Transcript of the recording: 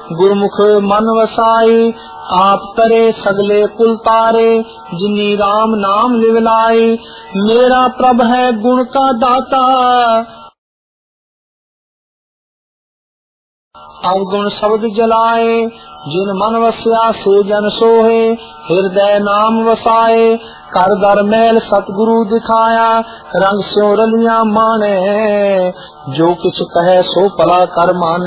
गुरमुख मन वसाई, आप करे सगले कुल तारे, जिनी राम नाम लिवलाई। मेरा प्रभ है गुण का दाता, अवगुण शब्द जलाए। जिन मन वस्या से जन सोहे, हृदय नाम वसाए। कर दर मैल सतगुरु दिखाया, रंग स्यों रलियां माने। जो किछ कहे सो पला कर माने।